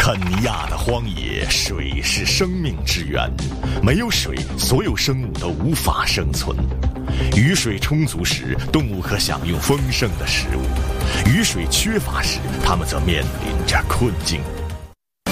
肯尼亚的荒野，水是生命之源，没有水，所有生物都无法生存。雨水充足时，动物可享用丰盛的食物；雨水缺乏时，它们则面临着困境。